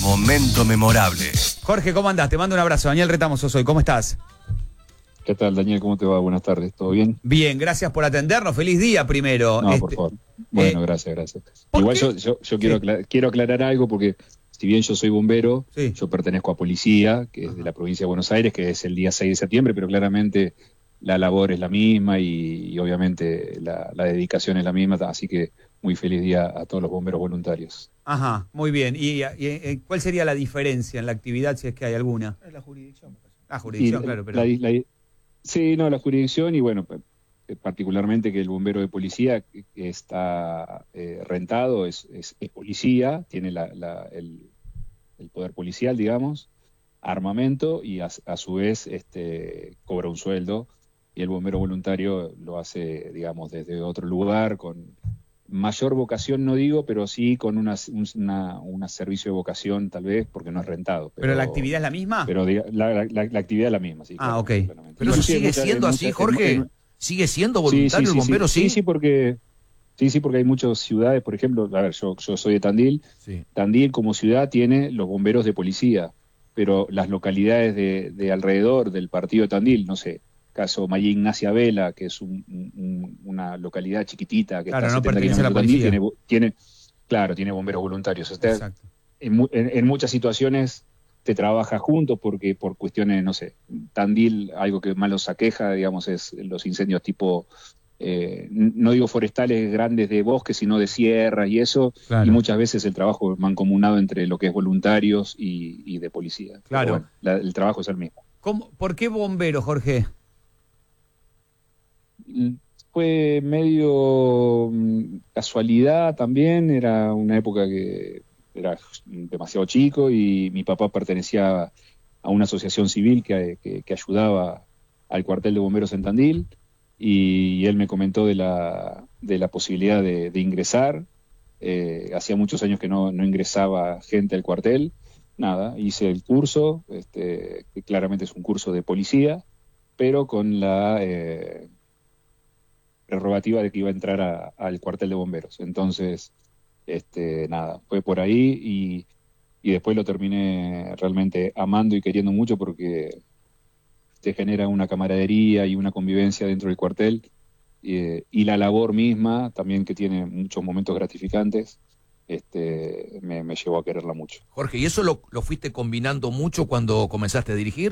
momento memorable. Jorge, ¿cómo andás? Te mando un abrazo. Daniel Retamos soy. ¿Cómo estás? ¿Qué tal, Daniel? ¿Cómo te va? Buenas tardes. ¿Todo bien? Bien, gracias por atendernos. Feliz día primero. No, por favor. Bueno, gracias. Igual yo quiero aclarar algo porque si bien yo soy bombero, sí, yo pertenezco a policía, que es de la provincia de Buenos Aires, que es el día 6 de septiembre, pero claramente la labor es la misma y obviamente la dedicación es la misma, así que muy feliz día a todos los bomberos voluntarios. Ajá, muy bien. ¿Y cuál sería la diferencia en la actividad, si es que hay alguna? La jurisdicción. La jurisdicción, claro, pero... Sí, no, la jurisdicción y bueno, particularmente que el bombero de policía que está rentado es policía, tiene el poder policial, digamos, armamento y a su vez cobra un sueldo, y el bombero voluntario lo hace, digamos, desde otro lugar, con mayor vocación no digo, pero sí con un servicio de vocación tal vez, porque no es rentado. ¿Pero la actividad es la misma? Pero la actividad es la misma, sí. Ah, ok. Pero eso sigue siendo así, Jorge. ¿Sigue siendo voluntario el bombero? Sí, porque hay muchas ciudades, por ejemplo, a ver, yo soy de Tandil. Sí. Tandil como ciudad tiene los bomberos de policía, pero las localidades de alrededor del partido de Tandil, no sé, caso María Ignacia Vela, que es una localidad chiquitita que claro, está a no 70 pertenece a la kilómetros de policía. Tiene bomberos voluntarios. Exacto. En muchas situaciones te trabaja juntos porque por cuestiones, no sé, Tandil, algo que más los aqueja, digamos, es los incendios tipo, no digo forestales grandes de bosques, sino de sierras y eso, claro. Y muchas veces el trabajo es mancomunado entre lo que es voluntarios y de policía. Claro. Bueno, el trabajo es el mismo. ¿Por qué bombero, Jorge? Fue medio casualidad también, era una época que era demasiado chico y mi papá pertenecía a una asociación civil que ayudaba al cuartel de bomberos en Tandil, y él me comentó de la posibilidad de ingresar. Hacía muchos años que no ingresaba gente al cuartel. Nada, hice el curso, que claramente es un curso de policía, pero con la prerrogativa de que iba a entrar al cuartel de bomberos. Entonces, nada, fue por ahí y después lo terminé realmente amando y queriendo mucho porque te genera una camaradería y una convivencia dentro del cuartel, y la labor misma también, que tiene muchos momentos gratificantes, me llevó a quererla mucho. Jorge, ¿y eso lo fuiste combinando mucho cuando comenzaste a dirigir?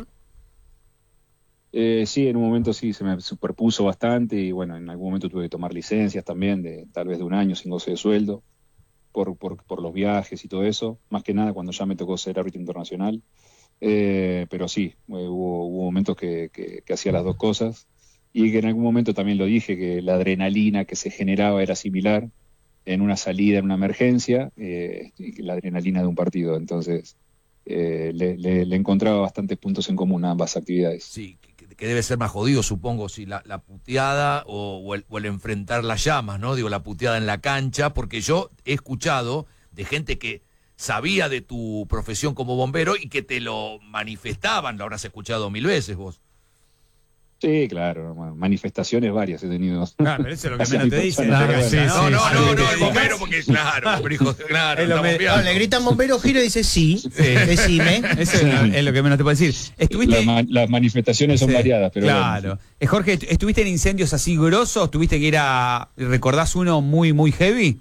Sí, en un momento sí, se me superpuso bastante y bueno, en algún momento tuve que tomar licencias también, tal vez de un año sin goce de sueldo, por los viajes y todo eso, más que nada cuando ya me tocó ser árbitro internacional, pero sí, hubo momentos que hacía las dos cosas, y que en algún momento también lo dije, que la adrenalina que se generaba era similar en una salida, en una emergencia, la adrenalina de un partido. Entonces le encontraba bastantes puntos en común a ambas actividades. Sí, que debe ser más jodido, supongo, si la puteada o el enfrentar las llamas, ¿no? Digo, la puteada en la cancha, porque yo he escuchado de gente que sabía de tu profesión como bombero y que te lo manifestaban. Lo habrás escuchado 1000 veces vos. Sí, claro, manifestaciones varias he tenido. Claro, pero eso es lo que menos te dicen. No, el bombero, porque claro, hijo, claro, le gritan bombero, giro y dice sí. Decime. Eso es lo que menos te puedo decir. Las manifestaciones son variadas, pero claro. Bueno. Jorge, ¿estuviste en incendios así grosos? ¿Tuviste que recordás uno muy, muy heavy?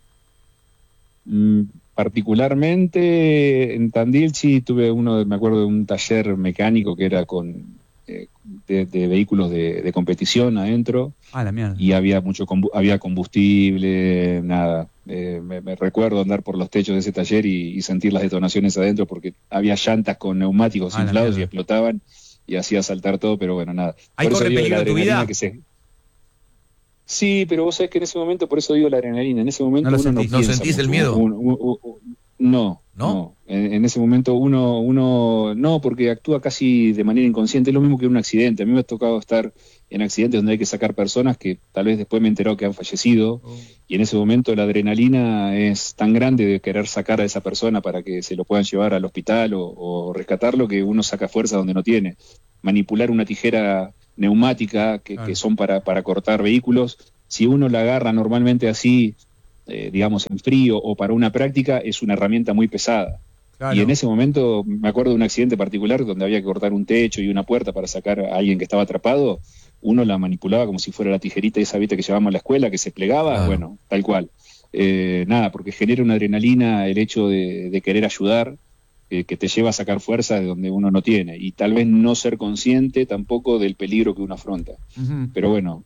Particularmente en Tandil sí tuve me acuerdo de un taller mecánico que era de vehículos de competición adentro. Ah, la mierda. Y había había combustible, nada. Me recuerdo andar por los techos de ese taller y sentir las detonaciones adentro, porque había llantas con neumáticos inflados y explotaban y hacía saltar todo, pero bueno, nada. ¿Hay corre peligro en tu vida? Sí, pero vos sabés que en ese momento, por eso digo la adrenalina, en ese momento ¿No sentís el miedo? No. En ese momento uno no, porque actúa casi de manera inconsciente. Es lo mismo que un accidente. A mí me ha tocado estar en accidentes donde hay que sacar personas que tal vez después me he enterado que han fallecido, y en ese momento la adrenalina es tan grande de querer sacar a esa persona para que se lo puedan llevar al hospital o rescatarlo, que uno saca fuerza donde no tiene. Manipular una tijera neumática que son para cortar vehículos, si uno la agarra normalmente así, digamos en frío o para una práctica, es una herramienta muy pesada. Claro. Y en ese momento me acuerdo de un accidente particular donde había que cortar un techo y una puerta para sacar a alguien que estaba atrapado. Uno la manipulaba como si fuera la tijerita esa, viste, que llevábamos a la escuela, que se plegaba, Claro. bueno, tal cual. Nada, porque genera una adrenalina el hecho de querer ayudar, que te lleva a sacar fuerza de donde uno no tiene, y tal vez no ser consciente tampoco del peligro que uno afronta. Ujú. Pero bueno,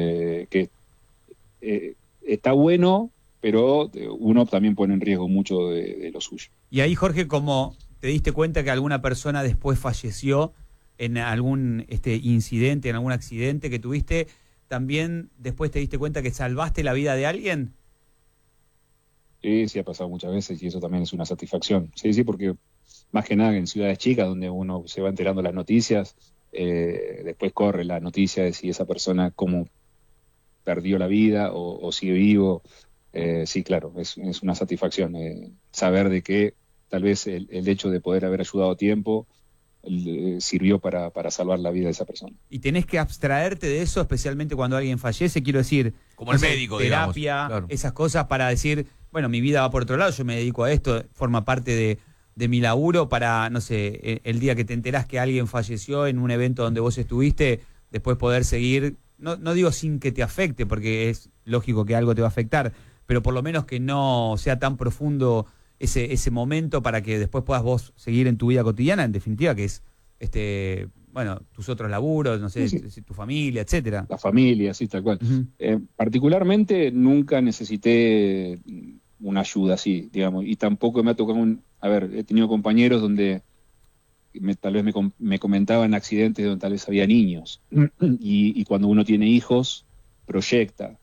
está bueno, pero uno también pone en riesgo mucho de lo suyo. Y ahí, Jorge, como te diste cuenta que alguna persona después falleció en algún incidente, en algún accidente que tuviste, ¿también después te diste cuenta que salvaste la vida de alguien? Sí, sí ha pasado muchas veces y eso también es una satisfacción. Sí, sí, porque más que nada en ciudades chicas donde uno se va enterando las noticias, después corre la noticia de si esa persona cómo perdió la vida o sigue vivo. Sí, claro, es una satisfacción saber de que tal vez el hecho de poder haber ayudado a tiempo sirvió para salvar la vida de esa persona. Y tenés que abstraerte de eso, especialmente cuando alguien fallece, quiero decir, Como el no sé, médico, digamos, terapia, claro. esas cosas para decir, bueno, mi vida va por otro lado, yo me dedico a esto, forma parte de mi laburo para, no sé, el día que te enterás que alguien falleció en un evento donde vos estuviste, después poder seguir, no digo sin que te afecte, porque es lógico que algo te va a afectar, pero por lo menos que no sea tan profundo ese momento para que después puedas vos seguir en tu vida cotidiana, en definitiva, que es bueno, tus otros laburos, no sé, Sí, sí. tu familia, etcétera. La familia, sí, tal cual. Ujú. Particularmente nunca necesité una ayuda así, digamos, y tampoco me ha tocado a ver, he tenido compañeros donde tal vez me comentaban accidentes donde tal vez había niños, y cuando uno tiene hijos, proyecta,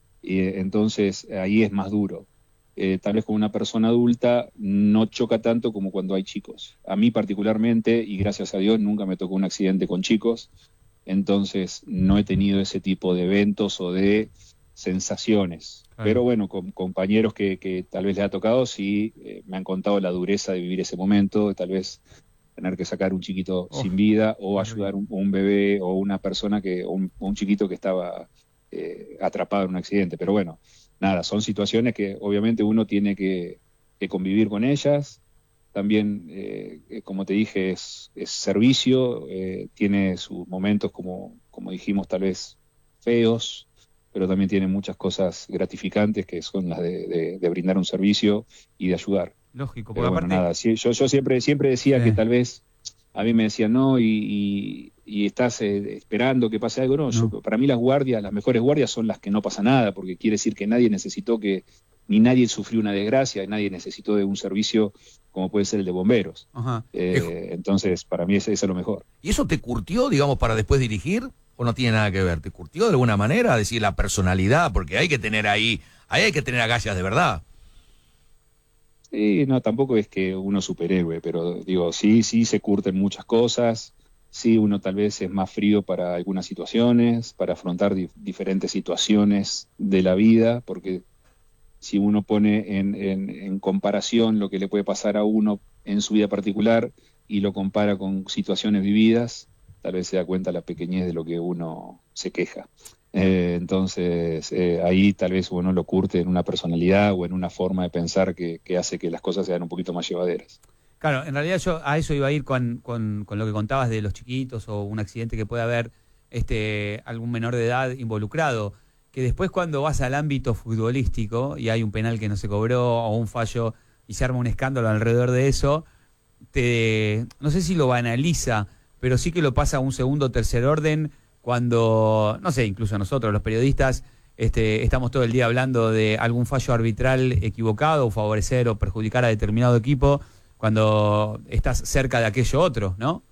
entonces ahí es más duro. Tal vez con una persona adulta no choca tanto como cuando hay chicos. A mí particularmente, y gracias a Dios, nunca me tocó un accidente con chicos, entonces no he tenido ese tipo de eventos o de sensaciones. Claro. Pero bueno, con compañeros que tal vez les ha tocado, sí, me han contado la dureza de vivir ese momento, de tal vez tener que sacar un chiquito Oh, sin vida o horrible. ayudar un bebé o una persona un chiquito que estaba atrapado en un accidente. Pero bueno, nada, son situaciones que obviamente uno tiene que convivir con ellas. También, como te dije, es servicio, tiene sus momentos, como dijimos, tal vez feos, pero también tiene muchas cosas gratificantes que son las de brindar un servicio y de ayudar. Lógico, porque Pero bueno, aparte, nada, sí, yo siempre decía Sí. que tal vez a mí me decían no y estás esperando que pase algo. No, No. para mí las mejores guardias son las que no pasa nada, porque quiere decir que nadie necesitó ni nadie sufrió una desgracia, nadie necesitó de un servicio como puede ser el de bomberos. Ajá. Entonces, para mí eso es lo mejor. ¿Y eso te curtió, digamos, para después dirigir? ¿O no tiene nada que ver? ¿Te curtió de alguna manera? Decir, la personalidad, porque hay que tener ahí hay que tener agallas de verdad. Sí, no, tampoco es que uno es superhéroe, pero digo, sí se curten muchas cosas, sí uno tal vez es más frío para algunas situaciones, para afrontar diferentes situaciones de la vida, porque si uno pone en comparación lo que le puede pasar a uno en su vida particular y lo compara con situaciones vividas, tal vez se da cuenta la pequeñez de lo que uno se queja. Entonces, ahí tal vez uno lo curte en una personalidad o en una forma de pensar que hace que las cosas sean un poquito más llevaderas. Claro, en realidad yo a eso iba a ir con lo que contabas de los chiquitos o un accidente que puede haber algún menor de edad involucrado, que después cuando vas al ámbito futbolístico y hay un penal que no se cobró o un fallo y se arma un escándalo alrededor de eso, no sé si lo banaliza, pero sí que lo pasa a un segundo o tercer orden cuando, no sé, incluso nosotros los periodistas estamos todo el día hablando de algún fallo arbitral equivocado o favorecer o perjudicar a determinado equipo cuando estás cerca de aquello otro, ¿no?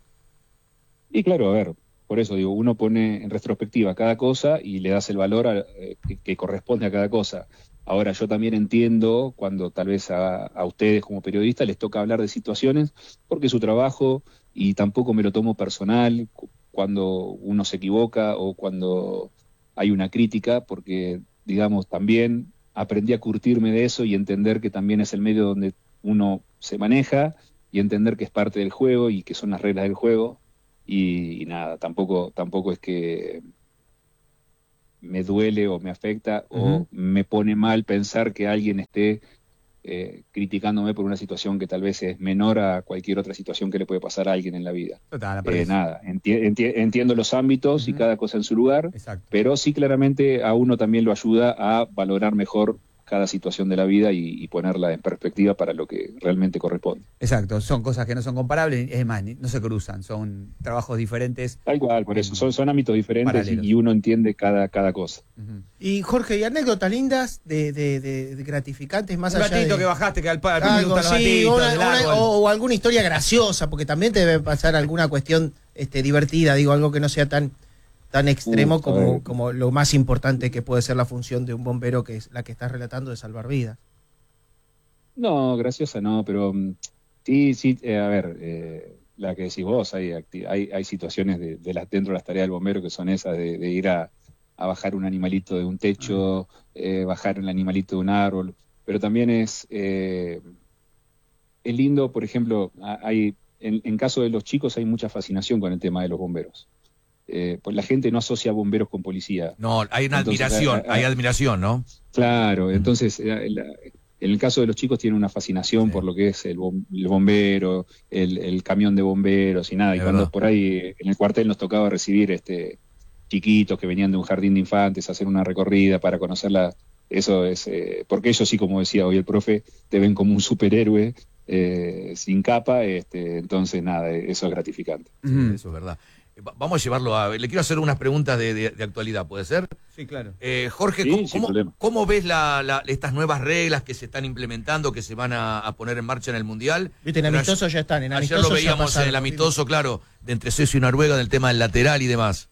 Y claro, a ver, por eso digo, uno pone en retrospectiva cada cosa y le das el valor que corresponde a cada cosa. Ahora, yo también entiendo cuando tal vez a ustedes como periodistas les toca hablar de situaciones, porque es su trabajo y tampoco me lo tomo personal cuando uno se equivoca o cuando hay una crítica, porque, digamos, también aprendí a curtirme de eso y entender que también es el medio donde uno se maneja y entender que es parte del juego y que son las reglas del juego. Y nada, tampoco es que me duele o me afecta o me pone mal pensar que alguien esté criticándome por una situación que tal vez es menor a cualquier otra situación que le puede pasar a alguien en la vida. Total, Nada, entiendo los ámbitos y cada cosa en su lugar, exacto. pero sí claramente a uno también lo ayuda a valorar mejor cada situación de la vida y ponerla en perspectiva para lo que realmente corresponde. Exacto, son cosas que no son comparables, es más, no se cruzan, son trabajos diferentes. Tal cual, por eso, son ámbitos diferentes y uno entiende cada cosa. Uh-huh. Y Jorge, ¿y anécdotas lindas de gratificantes más Un allá ratito de... que bajaste, que al algo, sí, o alguna historia graciosa, porque también te debe pasar alguna cuestión divertida, digo, algo que no sea tan extremo como lo más importante que puede ser la función de un bombero, que es la que estás relatando, de salvar vidas. No, graciosa no, pero sí, a ver, la que decís vos, hay situaciones dentro de las tareas del bombero que son esas de ir a bajar un animalito de un techo, bajar un animalito de un árbol, pero también es lindo, por ejemplo, en caso de los chicos hay mucha fascinación con el tema de los bomberos. Pues la gente no asocia bomberos con policía. No, hay una admiración, hay admiración, ¿no? Claro, entonces en el caso de los chicos tienen una fascinación por lo que es el bombero, el camión de bomberos y nada. Y cuando por ahí en el cuartel nos tocaba recibir chiquitos que venían de un jardín de infantes a hacer una recorrida para conocerla, eso es, porque ellos sí, como decía hoy el profe, te ven como un superhéroe sin capa, entonces nada, eso es gratificante. Sí, eso es verdad. Vamos a llevarlo le quiero hacer unas preguntas de actualidad, ¿puede ser? Sí, claro. Jorge, Sí, ¿cómo ves estas nuevas reglas que se están implementando, que se van a poner en marcha en el Mundial? Viste, en amistoso ya están. Ayer lo veíamos en el amistoso, claro, de entre Suecia y Noruega, del tema del lateral y demás.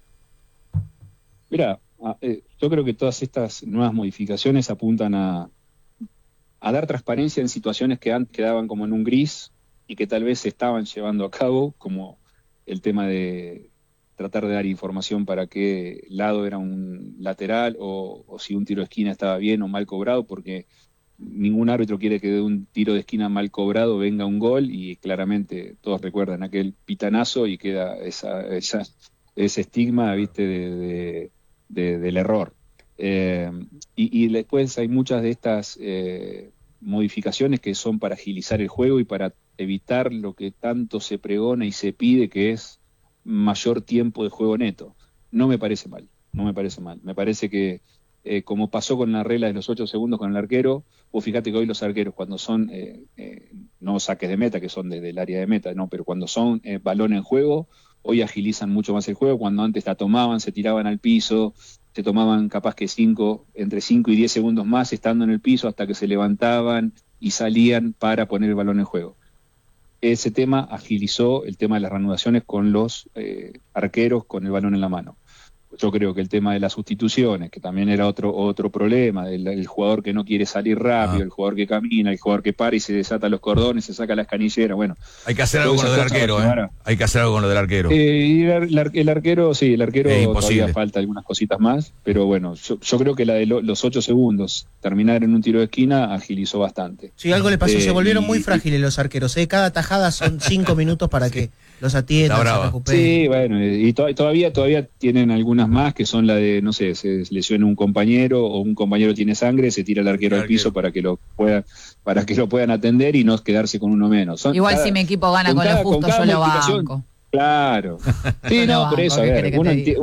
Mira, yo creo que todas estas nuevas modificaciones apuntan a dar transparencia en situaciones que antes quedaban como en un gris y que tal vez se estaban llevando a cabo, como el tema de tratar de dar información para qué lado era un lateral o si un tiro de esquina estaba bien o mal cobrado, porque ningún árbitro quiere que de un tiro de esquina mal cobrado venga un gol, y claramente todos recuerdan aquel pitanazo y queda ese estigma, ¿viste? del error. Y después hay muchas de estas modificaciones que son para agilizar el juego y para evitar lo que tanto se pregona y se pide, que es mayor tiempo de juego neto. No me parece mal. Me parece que, como pasó con la regla de los 8 segundos con el arquero, vos fíjate que hoy los arqueros, cuando son, no saques de meta, que son desde el área de meta, no, pero cuando son balón en juego, hoy agilizan mucho más el juego. Cuando antes la tomaban, se tiraban al piso, se tomaban capaz que entre 5 y 10 segundos más estando en el piso hasta que se levantaban y salían para poner el balón en juego. Ese tema agilizó el tema de las reanudaciones con los arqueros con el balón en la mano. Yo creo que el tema de las sustituciones, que también era otro problema, el jugador que no quiere salir rápido, el jugador que camina, el jugador que para y se desata los cordones, se saca las canilleras, bueno. Hay que hacer algo con lo del arquero, Hay que hacer algo con lo del arquero. Y el arquero todavía falta algunas cositas más, pero bueno, yo creo que la de los 8 segundos, terminar en un tiro de esquina, agilizó bastante. Sí, algo le pasó, se volvieron muy frágiles los arqueros, Cada tajada son 5 minutos para que los atiendan, se recuperen. Sí, bueno, y todavía tienen algunas más, que son la de, no sé, se lesiona un compañero o un compañero tiene sangre, se tira el arquero al piso para que lo puedan atender y no quedarse con uno menos. Igual si mi equipo gana con lo justo, yo lo banco. Claro. Sí, no, por eso, a ver,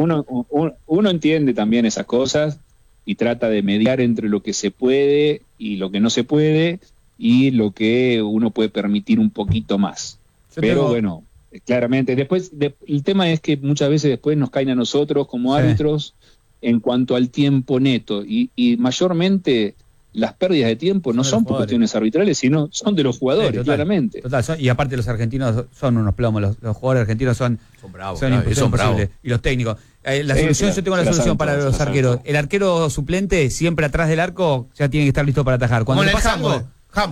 uno entiende también esas cosas y trata de mediar entre lo que se puede y lo que no se puede y lo que uno puede permitir un poquito más. Pero bueno, claramente, después el tema es que muchas veces después nos caen a nosotros como árbitros en cuanto al tiempo neto, y mayormente las pérdidas de tiempo no son por cuestiones arbitrales, sino son de los jugadores, claramente. Total, y aparte los argentinos son unos plomos, los jugadores argentinos son bravos, son imposibles, y los técnicos. Yo tengo la solución para los arqueros. El arquero suplente, siempre atrás del arco, ya tiene que estar listo para atajar. Cuando le pasa algo,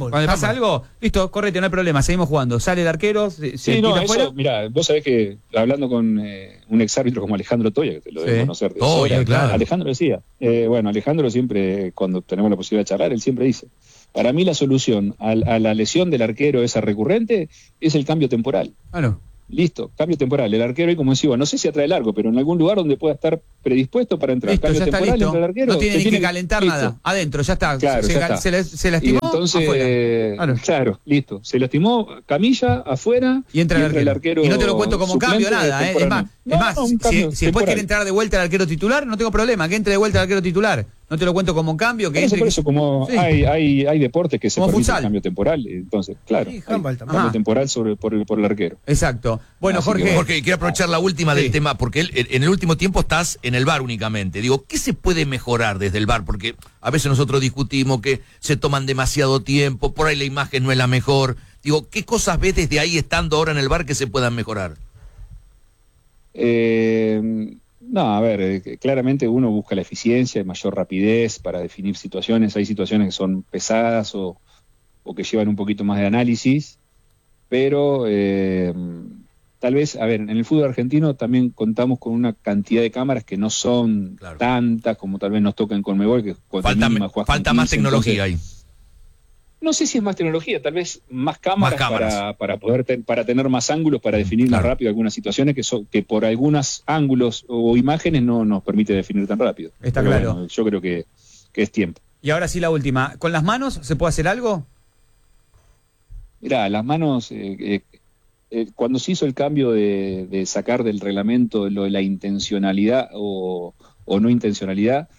listo, correte, no hay problema, seguimos jugando. Sale el arquero, se tira afuera. Mirá, vos sabés que hablando con un exárbitro como Alejandro Toya, que te lo debe conocer de sobra, claro. Alejandro decía, Alejandro siempre, cuando tenemos la posibilidad de charlar, él siempre dice, para mí la solución a la lesión del arquero esa recurrente es el cambio temporal. Claro. listo, cambio temporal. El arquero, y como decía, no sé si atrae largo, pero en algún lugar donde pueda estar predispuesto para entrar. Listo, Cambio ya está temporal, listo. entra el arquero. No tiene ni que calentar nada. Adentro, ya está. Claro, ya está. Se lastimó, y entonces, afuera. claro, listo. Se lastimó, camilla, afuera. Y entra el arquero. Y no te lo cuento como cambio, nada. Es más, si después quiere entrar de vuelta el arquero titular, no tengo problema. Que entre de vuelta el arquero titular. No te lo cuento como un cambio. Que por eso, como sí. hay deportes que se permiten el cambio temporal. Entonces, claro. Sí, cambio temporal por el arquero. Exacto. Bueno, Jorge. Jorge, quiero aprovechar la última del tema, porque en el último tiempo estás en el VAR únicamente. Digo, ¿qué se puede mejorar desde el VAR? Porque a veces nosotros discutimos que se toman demasiado tiempo, por ahí la imagen no es la mejor. Digo, ¿qué cosas ves desde ahí estando ahora en el VAR que se puedan mejorar? No, a ver, claramente uno busca la eficiencia y mayor rapidez para definir situaciones. Hay situaciones que son pesadas o que llevan un poquito más de análisis, pero tal vez, a ver, en el fútbol argentino también contamos con una cantidad de cámaras que no son tantas como tal vez nos toca en Conmebol, que falta más tecnología ahí. No sé si es más tecnología, tal vez más cámaras. Para tener más ángulos, para definir más rápido algunas situaciones que por algunos ángulos o imágenes no nos permite definir tan rápido. Está claro. Bueno, yo creo que es tiempo. Y ahora sí la última. ¿Con las manos se puede hacer algo? Mirá, las manos, cuando se hizo el cambio de sacar del reglamento lo de la intencionalidad o no intencionalidad,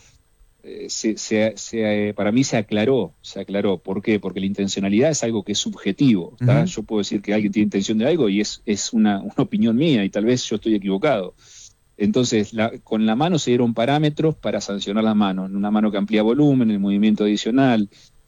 para mí se aclaró. ¿Por qué? Porque la intencionalidad es algo que es subjetivo. Uh-huh. Yo puedo decir que alguien tiene intención de algo y es una opinión mía y tal vez yo estoy equivocado. Entonces, con la mano se dieron parámetros para sancionar las manos. Una mano que amplía volumen, el movimiento adicional,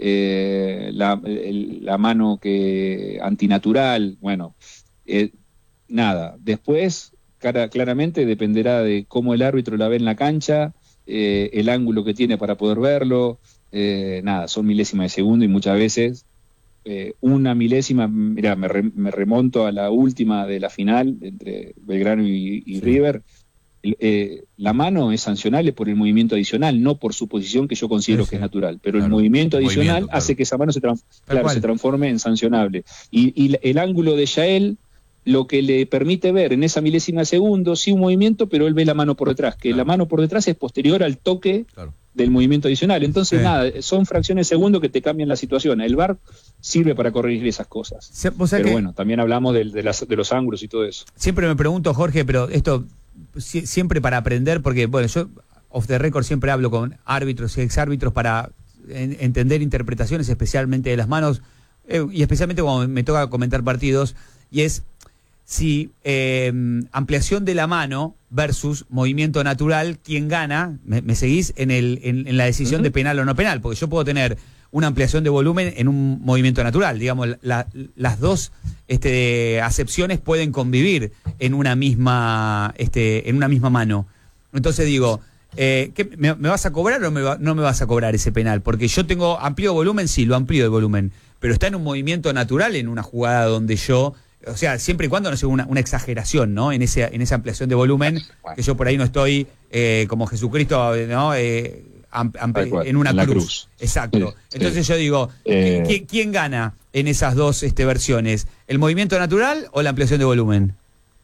la mano que antinatural, bueno, nada. Después, claramente dependerá de cómo el árbitro la ve en la cancha, el ángulo que tiene para poder verlo, son milésimas de segundo y muchas veces una milésima. Mirá, me remonto a la última de la final entre Belgrano y River. La mano es sancionable por el movimiento adicional, no por su posición, que yo considero que es natural, pero el movimiento adicional hace que esa mano se transforme en sancionable. Y el ángulo de Yael lo que le permite ver en esa milésima de segundo, sí un movimiento, pero él ve la mano por detrás, que la mano por detrás es posterior al toque del movimiento adicional. Entonces, son fracciones de segundo que te cambian la situación. El VAR sirve para corregir esas cosas. Pero bueno, también hablamos de los ángulos y todo eso. Siempre me pregunto, Jorge, pero esto siempre para aprender, porque bueno, yo off the record siempre hablo con árbitros y exárbitros para entender interpretaciones, especialmente de las manos, y especialmente cuando me toca comentar partidos, y es si ampliación de la mano versus movimiento natural, ¿quién gana? ¿Me seguís en la decisión de penal o no penal? Porque yo puedo tener una ampliación de volumen en un movimiento natural. Digamos, las dos acepciones pueden convivir en una misma mano. Entonces digo, ¿me vas a cobrar o no me vas a cobrar ese penal? Porque yo tengo amplio volumen, sí, lo amplío de volumen, pero está en un movimiento natural, en una jugada donde yo... O sea, siempre y cuando no sea una exageración, ¿no? En esa ampliación de volumen, que yo por ahí no estoy como Jesucristo, ¿no? En una cruz. Exacto. Entonces yo digo, ¿quién gana en esas dos versiones? ¿El movimiento natural o la ampliación de volumen?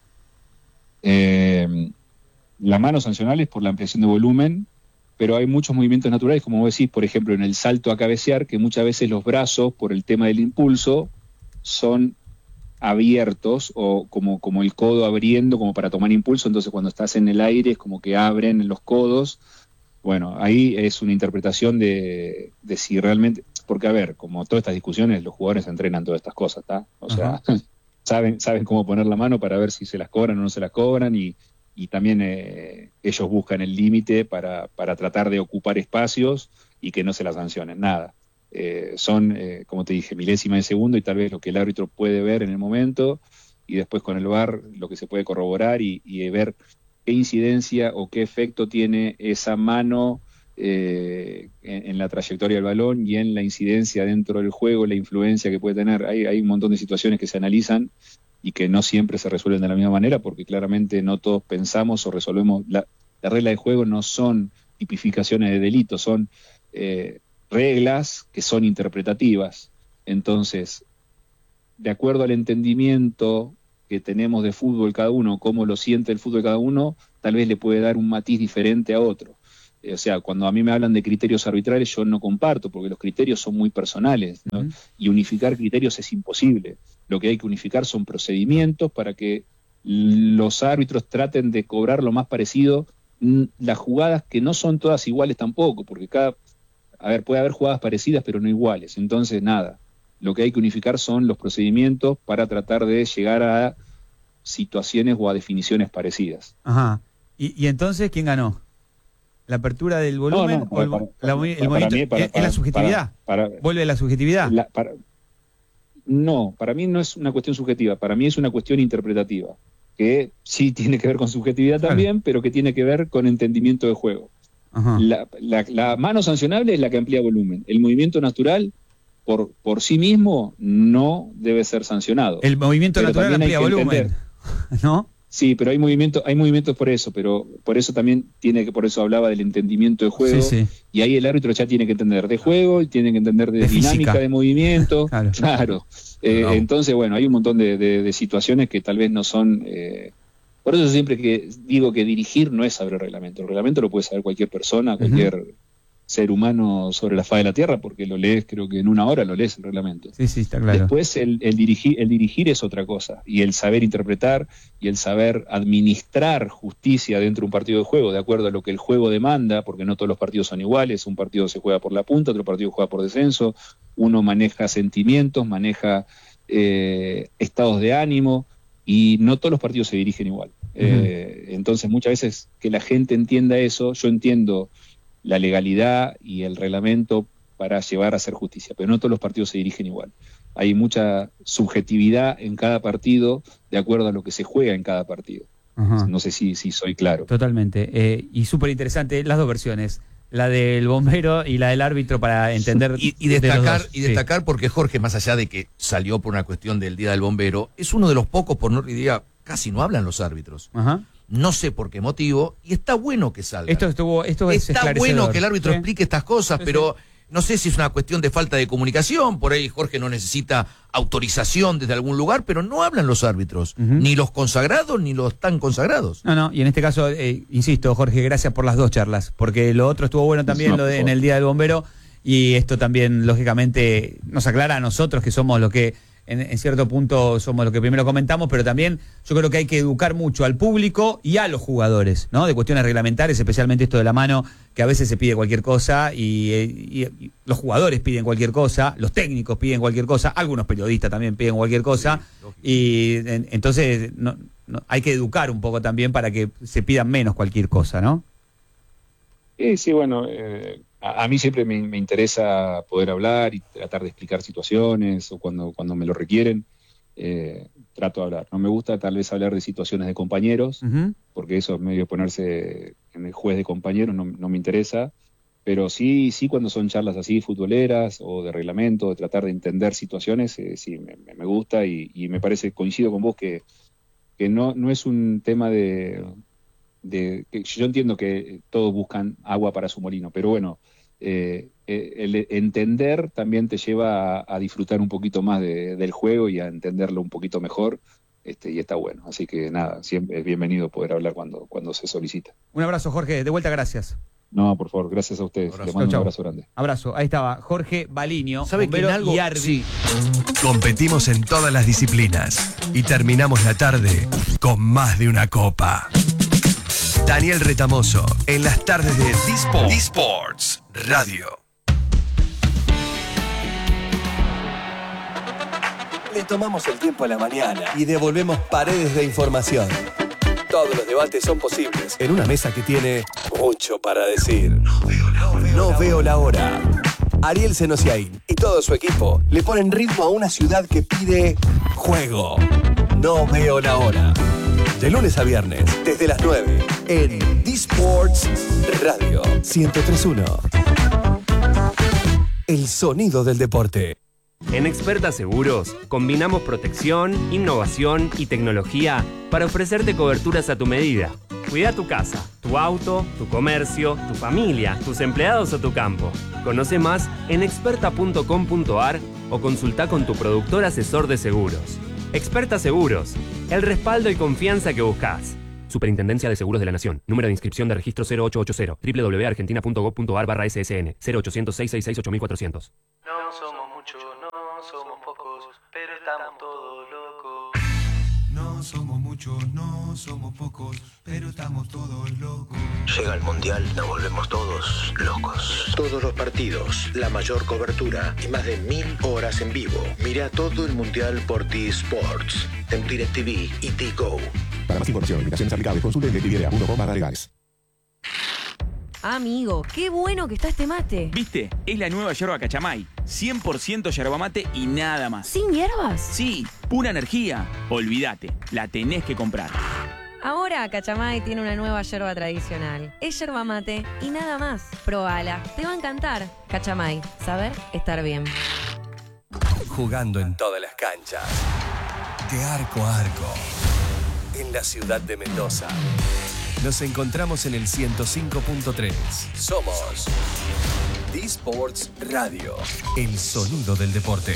La mano sancional es por la ampliación de volumen, pero hay muchos movimientos naturales, como vos decís, por ejemplo, en el salto a cabecear, que muchas veces los brazos, por el tema del impulso, son abiertos o como el codo abriendo como para tomar impulso, entonces cuando estás en el aire es como que abren los codos. Bueno, ahí es una interpretación de si realmente, porque a ver, como todas estas discusiones, los jugadores entrenan todas estas cosas, ¿está? O sea, saben cómo poner la mano para ver si se las cobran o no se las cobran, y también ellos buscan el límite para tratar de ocupar espacios y que no se las sancionen, nada. Son, como te dije, milésimas de segundo y tal vez lo que el árbitro puede ver en el momento, y después con el VAR lo que se puede corroborar y ver qué incidencia o qué efecto tiene esa mano en la trayectoria del balón y en la incidencia dentro del juego, la influencia que puede tener. Hay un montón de situaciones que se analizan y que no siempre se resuelven de la misma manera, porque claramente no todos pensamos o resolvemos. La regla de juego no son tipificaciones de delitos, son reglas que son interpretativas. Entonces, de acuerdo al entendimiento que tenemos de fútbol cada uno, cómo lo siente el fútbol cada uno, tal vez le puede dar un matiz diferente a otro. O sea, cuando a mí me hablan de criterios arbitrales, yo no comparto, porque los criterios son muy personales, ¿no? Y unificar criterios es imposible. Lo que hay que unificar son procedimientos para que los árbitros traten de cobrar lo más parecido las jugadas, que no son todas iguales tampoco, porque puede haber jugadas parecidas pero no iguales. Entonces, nada, lo que hay que unificar son los procedimientos para tratar de llegar a situaciones o a definiciones parecidas. Ajá. ¿Y entonces quién ganó? ¿La apertura del volumen o el movimiento? ¿Es la subjetividad? ¿Vuelve la subjetividad? No, para mí no es una cuestión subjetiva, para mí es una cuestión interpretativa, que sí tiene que ver con subjetividad también, pero que tiene que ver con entendimiento de juego. La mano sancionable es la que amplía volumen. El movimiento natural, por sí mismo, no debe ser sancionado. El movimiento natural amplía volumen, ¿no? Sí, pero hay movimientos por eso, pero por eso también por eso hablaba del entendimiento de juego, y ahí el árbitro ya tiene que entender de juego, y tiene que entender de dinámica física, de movimiento, claro. Entonces, bueno, hay un montón de situaciones que tal vez no son... por eso siempre que digo que dirigir no es saber el reglamento lo puede saber cualquier persona, cualquier ser humano sobre la faz de la tierra, porque lo lees, creo que en una hora lo lees el reglamento. Sí, está claro. Después el dirigir es otra cosa, y el saber interpretar y el saber administrar justicia dentro de un partido de juego, de acuerdo a lo que el juego demanda, porque no todos los partidos son iguales, un partido se juega por la punta, otro partido juega por descenso, uno maneja sentimientos, maneja estados de ánimo, y no todos los partidos se dirigen igual. Entonces muchas veces que la gente entienda eso, yo entiendo la legalidad y el reglamento para llevar a hacer justicia, pero no todos los partidos se dirigen igual. Hay mucha subjetividad en cada partido de acuerdo a lo que se juega en cada partido. No sé si soy claro. Totalmente. Y súper interesante las dos versiones, la del bombero y la del árbitro, para entender y destacar porque Jorge, más allá de que salió por una cuestión del Día del Bombero, es uno de los pocos, por no diría, casi no hablan los árbitros. No sé por qué motivo, y está bueno que salga. Está bueno que el árbitro explique estas cosas, pero no sé si es una cuestión de falta de comunicación. Por ahí Jorge no necesita autorización desde algún lugar, pero no hablan los árbitros, ni los consagrados ni los tan consagrados. No, y en este caso, insisto, Jorge, gracias por las dos charlas, porque lo otro estuvo bueno también, en el Día del Bombero, y esto también, lógicamente, nos aclara a nosotros que somos lo que... En cierto punto somos lo que primero comentamos, pero también yo creo que hay que educar mucho al público y a los jugadores, ¿no? De cuestiones reglamentarias, especialmente esto de la mano, que a veces se pide cualquier cosa y los jugadores piden cualquier cosa, los técnicos piden cualquier cosa, algunos periodistas también piden cualquier cosa, y entonces hay que educar un poco también para que se pidan menos cualquier cosa, ¿no? Sí, bueno... A mí siempre me interesa poder hablar y tratar de explicar situaciones, o cuando me lo requieren, trato de hablar. No me gusta tal vez hablar de situaciones de compañeros, porque eso es medio ponerse en el juez de compañeros, no me interesa, pero sí cuando son charlas así, futboleras o de reglamento, de tratar de entender situaciones, sí me gusta, y me parece, coincido con vos, que no es un tema de que yo entiendo que todos buscan agua para su molino, pero bueno, el entender también te lleva a disfrutar un poquito más del juego y a entenderlo un poquito mejor, y está bueno. Así que nada, siempre es bienvenido poder hablar cuando se solicita. Un abrazo, Jorge, de vuelta, gracias. No, por favor, gracias a ustedes. Les mando un abrazo grande. Abrazo, ahí estaba Jorge Baliño, bombero y árbitro. Competimos en todas las disciplinas y terminamos la tarde con más de una copa. Daniel Retamoso, en las tardes de D-Sports Radio. Le tomamos el tiempo a la mañana y devolvemos paredes de información. Todos los debates son posibles en una mesa que tiene mucho para decir. No veo la hora. Ariel Senosiaín y todo su equipo le ponen ritmo a una ciudad que pide juego. No veo la hora. De lunes a viernes, desde las 9, en D-Sports Radio 103.1. El sonido del deporte. En Experta Seguros, combinamos protección, innovación y tecnología para ofrecerte coberturas a tu medida. Cuida tu casa, tu auto, tu comercio, tu familia, tus empleados o tu campo. Conoce más en experta.com.ar o consulta con tu productor asesor de seguros. Experta Seguros, el respaldo y confianza que buscas. Superintendencia de Seguros de la Nación. Número de inscripción de registro 0880. www.argentina.gov.ar/SSN. 0800-666-8400. No somos muchos, no somos pocos, pero estamos todos locos. No somos muchos, no somos pocos, pero estamos todos locos. Llega el Mundial, nos volvemos todos locos. Todos los partidos, la mayor cobertura y más de 1000 horas en vivo. Mira todo el Mundial por T-Sports, en DirecTV y T-Go. Para más información, limitaciones aplicables, consulte en DirecTV.com/legales. Amigo, qué bueno que está este mate. ¿Viste? Es la nueva yerba Cachamay. 100% yerba mate y nada más. ¿Sin hierbas? Sí, pura energía. Olvídate, la tenés que comprar. Ahora Cachamay tiene una nueva yerba tradicional. Es yerba mate y nada más. Probala, te va a encantar. Cachamay, saber estar bien. Jugando en todas las canchas. De arco a arco. En la ciudad de Mendoza. Nos encontramos en el 105.3. Somos D-Sports Radio. El sonido del deporte.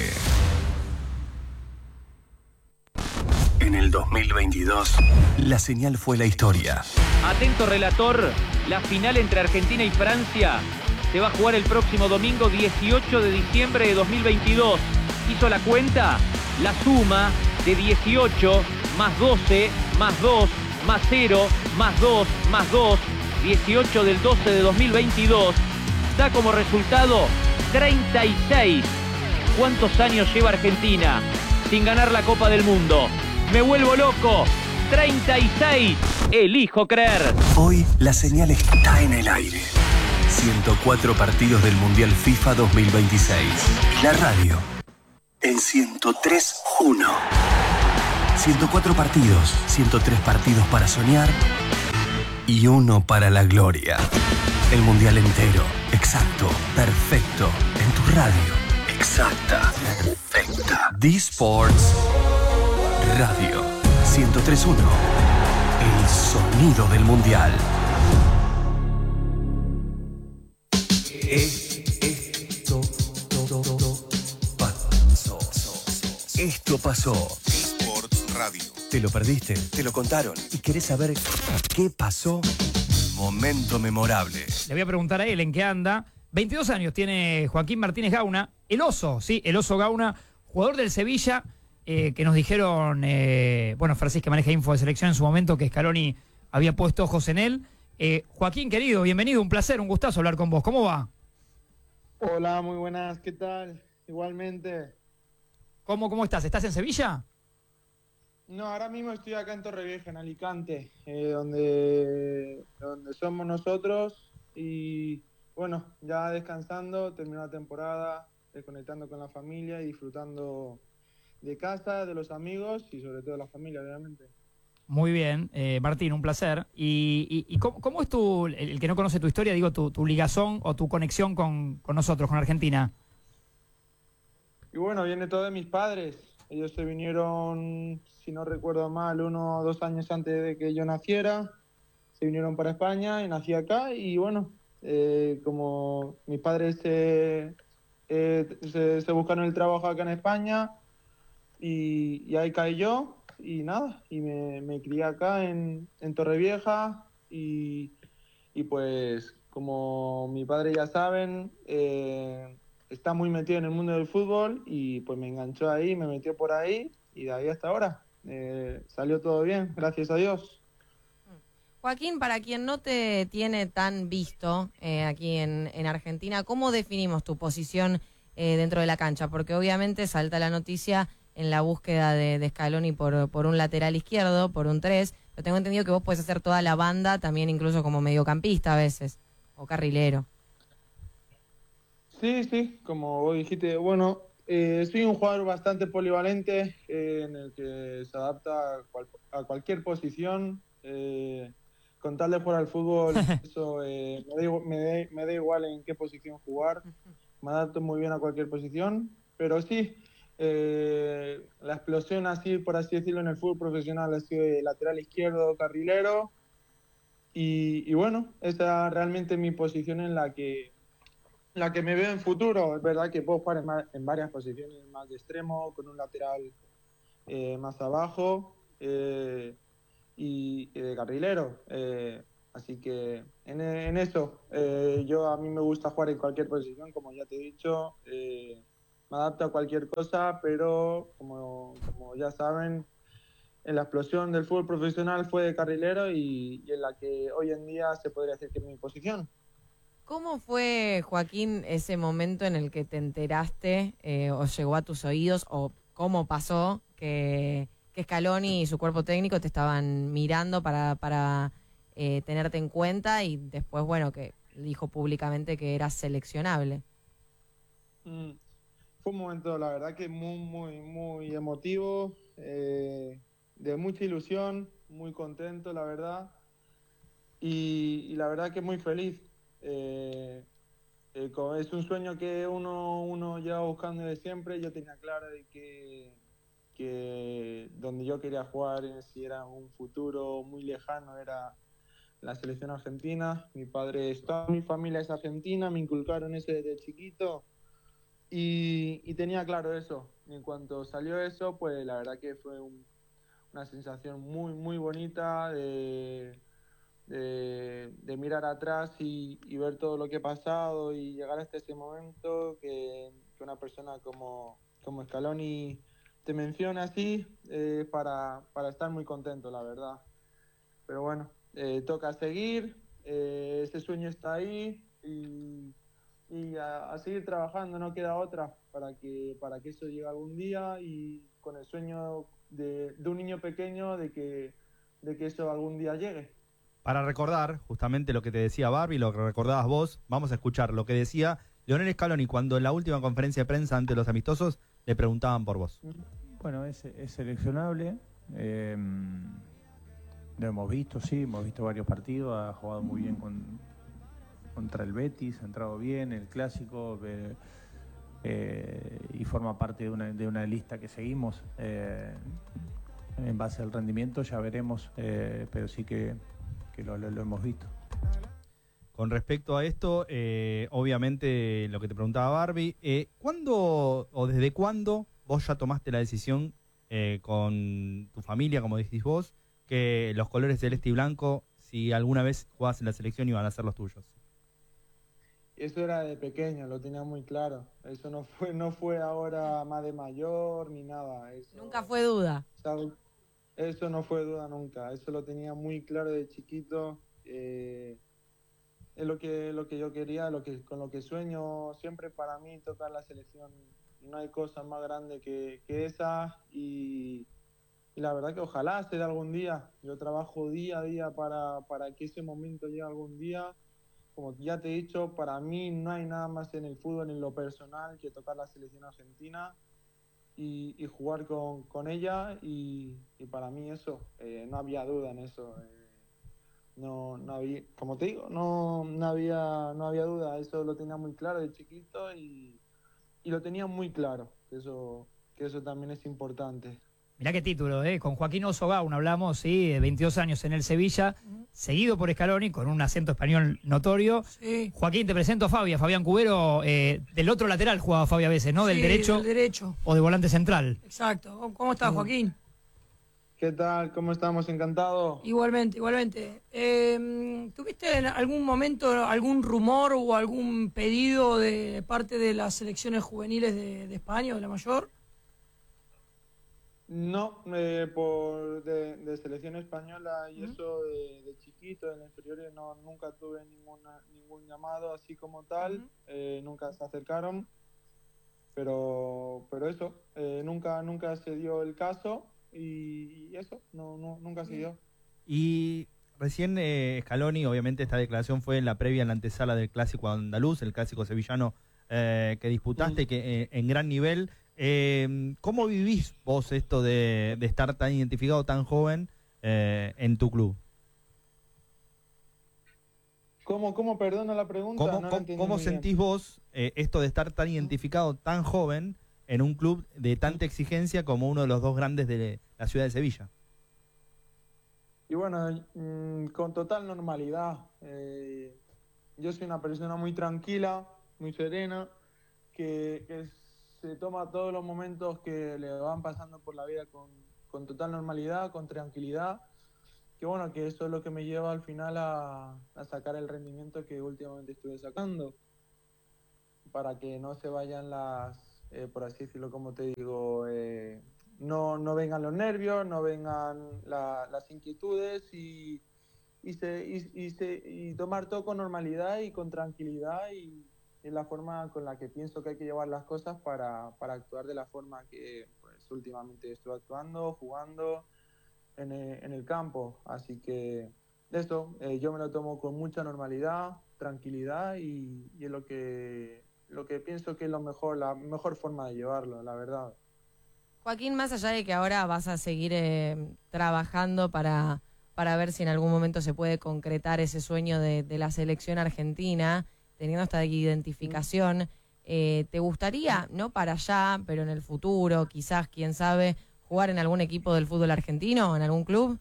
En el 2022, la señal fue la historia. Atento relator, la final entre Argentina y Francia se va a jugar el próximo domingo 18 de diciembre de 2022. ¿Hizo la cuenta? La suma de 18 más 12 más 2 más 0 más 2 más 2, 18 del 12 de 2022, da como resultado 36. ¿Cuántos años lleva Argentina sin ganar la Copa del Mundo? ¡Me vuelvo loco! 36. Elijo creer. Hoy la señal está en el aire. 104 partidos del Mundial FIFA 2026. La radio en 103.1. 104 partidos, 103 partidos para soñar y uno para la gloria. El Mundial entero, exacto, perfecto, en tu radio, exacta, perfecta. D-Sports Radio 103.1. El sonido del Mundial. Esto pasó. Radio. ¿Te lo perdiste? ¿Te lo contaron? ¿Y querés saber qué pasó? Momento memorable. Le voy a preguntar a él en qué anda. 22 años tiene Joaquín Martínez Gauna, el oso, sí, el oso Gauna, jugador del Sevilla, que nos dijeron, bueno, Francis, que maneja info de selección en su momento, que Scaloni había puesto ojos en él. Joaquín, querido, bienvenido, un placer, un gustazo hablar con vos. ¿Cómo va? Hola, muy buenas, ¿qué tal? Igualmente. ¿Cómo estás? ¿Estás en Sevilla? No, ahora mismo estoy acá en Torrevieja, en Alicante, donde somos nosotros y bueno, ya descansando, terminó la temporada, desconectando con la familia y disfrutando de casa, de los amigos y sobre todo de la familia, obviamente. Muy bien, Martín, un placer. ¿Y cómo es el que no conoce tu historia, digo, tu ligazón o tu conexión con nosotros, con Argentina? Y bueno, viene todo de mis padres. Ellos se vinieron, si no recuerdo mal, 1 o 2 años antes de que yo naciera. Se vinieron para España y nací acá. Y bueno, como mis padres se buscaron el trabajo acá en España y ahí caí yo. Y nada, y me crié acá en Torrevieja. Y pues, como mi padre ya saben, está muy metido en el mundo del fútbol y pues me enganchó ahí, me metió por ahí y de ahí hasta ahora. Salió todo bien, gracias a Dios. Joaquín, para quien no te tiene tan visto aquí en Argentina, ¿cómo definimos tu posición dentro de la cancha? Porque obviamente salta la noticia en la búsqueda de Scaloni por un lateral izquierdo, por un 3, pero tengo entendido que vos podés hacer toda la banda, también incluso como mediocampista a veces, o carrilero. Sí, como vos dijiste, bueno, soy un jugador bastante polivalente en el que se adapta a cualquier posición. Con tal de jugar al fútbol, eso me da igual en qué posición jugar. Me adapto muy bien a cualquier posición, pero sí, la explosión así, por así decirlo, en el fútbol profesional ha sido de lateral izquierdo, carrilero. Y bueno, esa es realmente mi posición en la que me veo en futuro. Es verdad que puedo jugar en varias posiciones, más de extremo, con un lateral más abajo y de carrilero. Así que en eso, a mí me gusta jugar en cualquier posición, como ya te he dicho. Me adapto a cualquier cosa, pero como ya saben, en la explosión del fútbol profesional fue de carrilero y en la que hoy en día se podría decir que es mi posición. ¿Cómo fue, Joaquín, ese momento en el que te enteraste o llegó a tus oídos o cómo pasó que Scaloni y su cuerpo técnico te estaban mirando para tenerte en cuenta y después, bueno, que dijo públicamente que eras seleccionable? Fue un momento, la verdad, que muy emotivo, de mucha ilusión, muy contento, la verdad, y la verdad que muy feliz. Es un sueño que uno lleva buscando desde siempre. Yo tenía claro de que donde yo quería jugar, si era un futuro muy lejano, era la selección argentina. Toda mi familia es argentina, me inculcaron eso desde chiquito y tenía claro eso. Y en cuanto salió eso, pues la verdad que fue una sensación muy bonita de mirar atrás y ver todo lo que he pasado y llegar hasta ese momento que una persona como Scaloni te menciona así, para estar muy contento, la verdad. Pero bueno, toca seguir, ese sueño está ahí y a seguir trabajando, no queda otra para que eso llegue algún día, y con el sueño de un niño pequeño de que eso algún día llegue. Para recordar justamente lo que te decía Barbie, lo que recordabas vos, vamos a escuchar lo que decía Lionel Scaloni cuando en la última conferencia de prensa ante los amistosos le preguntaban por vos. Bueno, es seleccionable, lo hemos visto, sí, hemos visto varios partidos, ha jugado muy bien contra el Betis, ha entrado bien, el Clásico, y forma parte de una lista que seguimos. En base al rendimiento ya veremos, pero sí que lo hemos visto. Con respecto a esto, obviamente lo que te preguntaba Barbie, ¿cuándo o desde cuándo vos ya tomaste la decisión con tu familia, como dijiste vos, que los colores celeste y blanco, si alguna vez jugabas en la selección, iban a ser los tuyos? Eso era de pequeño, lo tenía muy claro. Eso no fue ahora más de mayor ni nada. Nunca fue duda. Eso no fue duda nunca. Eso lo tenía muy claro de chiquito. Es lo que yo quería, con lo que sueño siempre. Para mí tocar la selección, no hay cosa más grande que esa, y la verdad que ojalá se dé algún día. Yo trabajo día a día para que ese momento llegue algún día. Como ya te he dicho, para mí no hay nada más en el fútbol, en lo personal, que tocar la selección argentina y jugar con ella, y para mí eso, no había duda en eso. No había, como te digo, no había duda. Eso lo tenía muy claro de chiquito y lo tenía muy claro, que eso también es importante. Mirá qué título, con Joaquín Oso Gauna hablamos, sí, de 22 años en el Sevilla, seguido por Scaloni, con un acento español notorio. Sí. Joaquín, te presento a Fabián Cubero, del otro lateral jugaba Fabi a veces, ¿no? Del Sí, derecho. del derecho. O de volante central. Exacto. ¿Cómo estás, Joaquín? ¿Qué tal? ¿Cómo estamos? Encantado. Igualmente. ¿Tuviste en algún momento algún rumor o algún pedido de parte de las selecciones juveniles de España o de la mayor? No, de selección española y eso de chiquito, en inferiores, nunca tuve ningún llamado así como tal, nunca se acercaron, pero eso, nunca se dio el caso y eso, nunca se dio. Y recién Scaloni, obviamente esta declaración fue en la previa, en la antesala del clásico andaluz, el clásico sevillano que disputaste, que en gran nivel. ¿Cómo vivís vos esto de estar tan identificado, tan joven en tu club? ¿Cómo? Perdona la pregunta. ¿Cómo sentís vos esto de estar tan identificado, tan joven en un club de tanta exigencia como uno de los dos grandes de la ciudad de Sevilla? Y bueno, con total normalidad. Yo soy una persona muy tranquila, muy serena, que se toma todos los momentos que le van pasando por la vida con total normalidad, con tranquilidad. Que bueno, que eso es lo que me lleva al final a sacar el rendimiento que últimamente estuve sacando. Para que no se vayan por así decirlo, como te digo, no vengan los nervios, no vengan las inquietudes y tomar todo con normalidad y con tranquilidad y es la forma con la que pienso que hay que llevar las cosas para actuar de la forma que pues, últimamente estoy actuando, jugando en el campo. Así que eso, yo me lo tomo con mucha normalidad, tranquilidad y es lo que pienso que es la mejor forma de llevarlo, la verdad. Joaquín, más allá de que ahora vas a seguir trabajando para ver si en algún momento se puede concretar ese sueño de la selección argentina, teniendo esta identificación, ¿te gustaría, no para allá, pero en el futuro, quizás, quién sabe, jugar en algún equipo del fútbol argentino, en algún club?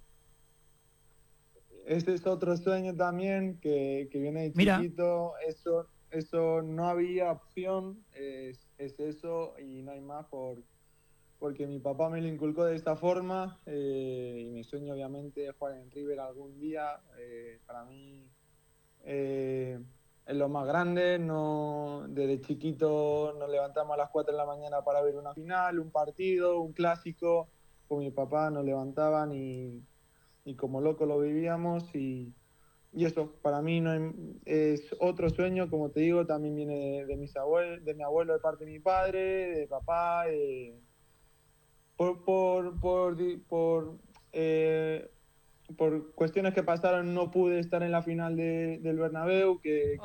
Ese es otro sueño también que viene de chiquito. Eso no había opción, es eso y no hay más porque mi papá me lo inculcó de esta forma y mi sueño obviamente es jugar en River algún día. Para mí es lo más grande. Desde chiquito nos levantamos a las 4 de la mañana para ver una final, un partido, un clásico. Con mi papá nos levantaban y como loco lo vivíamos y eso para mí es otro sueño, como te digo, también viene de mis abuelos, de mi abuelo de parte de mi padre, de papá. Por cuestiones que pasaron no pude estar en la final del Bernabéu, que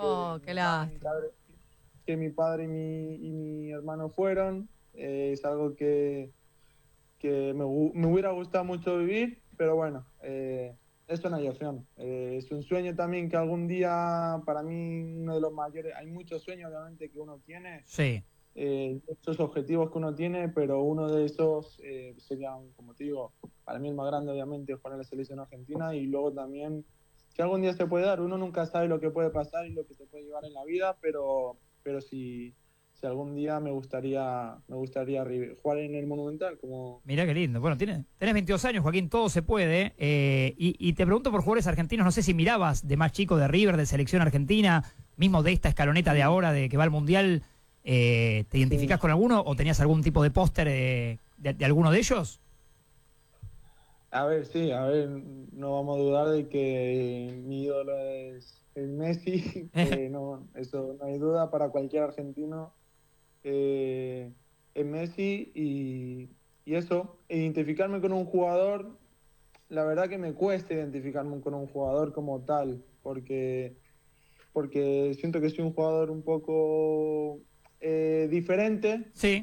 mi padre y mi hermano fueron. Es algo que me hubiera gustado mucho vivir, pero bueno, eso no hay opción. Es un sueño también que algún día, para mí, uno de los mayores, hay muchos sueños obviamente que uno tiene. Sí. Muchos objetivos que uno tiene, pero uno de esos sería, como te digo, para mí el más grande obviamente es jugar en la selección argentina y luego también, si algún día se puede dar, uno nunca sabe lo que puede pasar y lo que te puede llevar en la vida, pero si algún día me gustaría jugar en el Monumental. Mirá qué lindo. Bueno, tenés 22 años, Joaquín, todo se puede. Y te pregunto por jugadores argentinos, no sé si mirabas de más chico de River, de selección argentina, mismo de esta escaloneta de ahora, de que va al Mundial, ¿te identificás con alguno o tenías algún tipo de póster de alguno de ellos? A ver, no vamos a dudar de que mi ídolo es el Messi, eso no hay duda para cualquier argentino. Es Messi y eso, identificarme con un jugador, la verdad que me cuesta identificarme con un jugador como tal, porque siento que soy un jugador un poco diferente. Sí.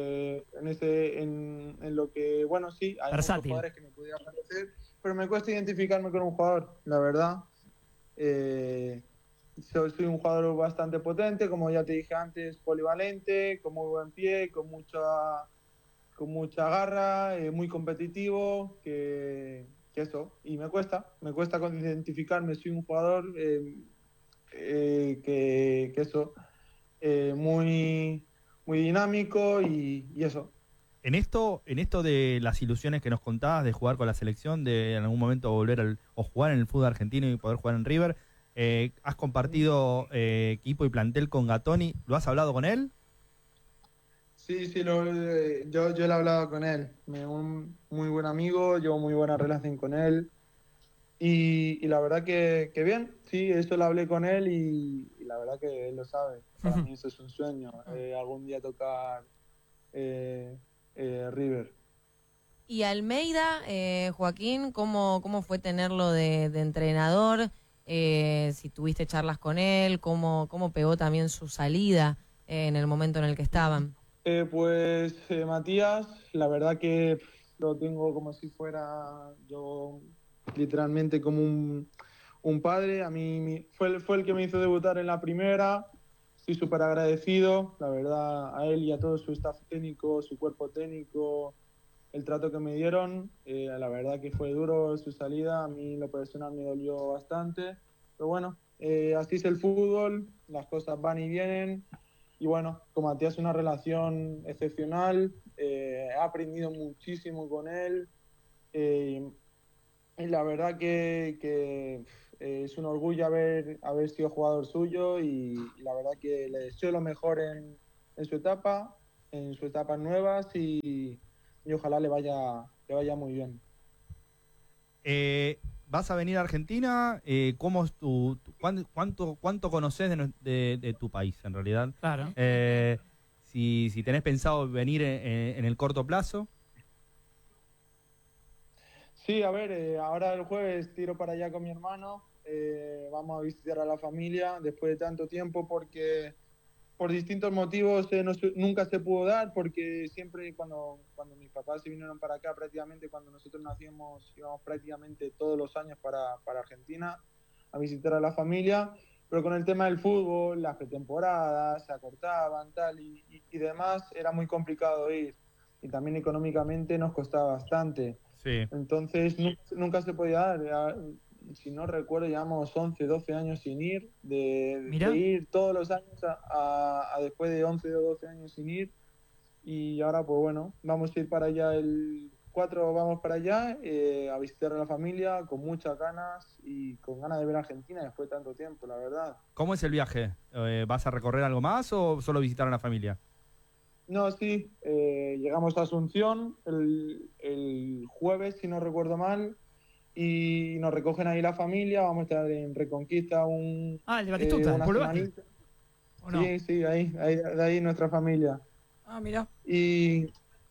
En lo que, bueno, sí, hay muchos jugadores que me pudieran parecer, pero me cuesta identificarme con un jugador, la verdad. Soy un jugador bastante potente, como ya te dije antes, polivalente, con muy buen pie, con mucha garra, muy competitivo, que eso. Y me cuesta identificarme, soy un jugador que eso, muy dinámico y eso. En esto de las ilusiones que nos contabas de jugar con la selección, de en algún momento volver o jugar en el fútbol argentino y poder jugar en River, has compartido equipo y plantel con Gattoni, ¿lo has hablado con él? Sí, yo le he hablado con él, un muy buen amigo, llevo muy buena relación con él y la verdad que bien, sí, eso lo hablé con él y la verdad que él lo sabe, para mí eso es un sueño, algún día tocar River. Y Almeida, Joaquín, ¿cómo fue tenerlo de entrenador? Si tuviste charlas con él, ¿cómo pegó también su salida en el momento en el que estaban? Matías, la verdad que lo tengo como si fuera yo literalmente como un padre. A mí fue el que me hizo debutar en la primera. Estoy súper agradecido, la verdad, a él y a todo su staff técnico, su cuerpo técnico, el trato que me dieron. La verdad que fue duro su salida, a mí lo personal me dolió bastante, pero bueno, así es el fútbol, las cosas van y vienen y bueno, con Matías una relación excepcional, he aprendido muchísimo con él, y la verdad que es un orgullo haber sido jugador suyo, y la verdad que le deseo lo mejor en su etapa, en sus etapas nuevas, y ojalá le vaya muy bien. ¿Vas a venir a Argentina? ¿Cómo es cuánto conoces de tu país, en realidad? Claro. Si tenés pensado venir en el corto plazo. Sí, a ver, ahora el jueves tiro para allá con mi hermano. Vamos a visitar a la familia después de tanto tiempo, porque por distintos motivos nunca se pudo dar, porque siempre cuando mis papás se vinieron para acá, prácticamente cuando nosotros nacimos, íbamos prácticamente todos los años para Argentina a visitar a la familia, pero con el tema del fútbol, las pretemporadas se acortaban, tal y demás, era muy complicado ir, y también económicamente nos costaba bastante. Sí. Entonces nunca se podía dar. Si no recuerdo, llevamos 11, 12 años sin ir, de ir todos los años a después de 11 o 12 años sin ir, y ahora pues bueno, vamos a ir para allá el 4, vamos para allá a visitar a la familia con muchas ganas, y con ganas de ver a Argentina después de tanto tiempo, la verdad. ¿Cómo es el viaje? ¿Vas a recorrer algo más o solo visitar a la familia? No, sí, llegamos a Asunción el jueves, si no recuerdo mal, y nos recogen ahí la familia. Vamos a estar en Reconquista el de Batistuta, una semanita. No? Sí, de ahí nuestra familia. Ah, mira. Y